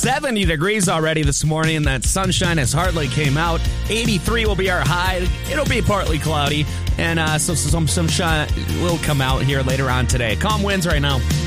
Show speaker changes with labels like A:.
A: 70 degrees already this morning, and that sunshine has hardly came out. 83 will be our high. It'll be partly cloudy, and so some sunshine will come out here later on today. Calm winds right now.